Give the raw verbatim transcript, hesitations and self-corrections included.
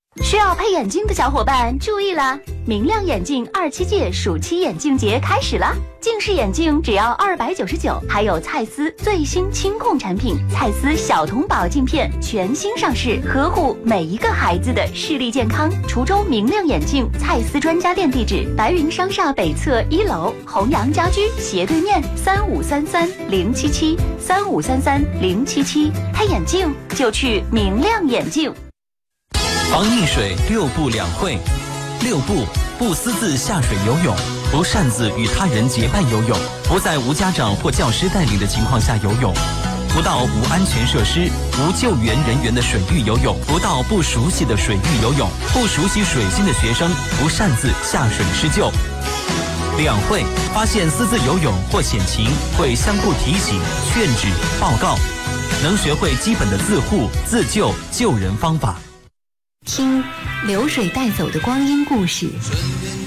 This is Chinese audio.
需要配眼镜的小伙伴注意啦！明亮眼镜二七届暑期眼镜节开始了，近视眼镜只要二百九十九，还有蔡司最新清控产品蔡司小童宝镜片全新上市，呵护每一个孩子的视力健康。滁州明亮眼镜蔡司专家店地址：白云商厦北侧一楼，弘阳家居斜对面，三五三三零七七三五三三零七七。配眼镜就去明亮眼镜。 防溺水六不两会。六不：不私自下水游泳，不擅自与他人结伴游泳，不在无家长或教师带领的情况下游泳，不到无安全设施、无救援人员的水域游泳，不到不熟悉的水域游泳，不熟悉水性的学生不擅自下水施救。两会：发现私自游泳或险情，会相互提醒、劝止、报告，能学会基本的自护、自救、救人方法。 听流水带走的光阴故事。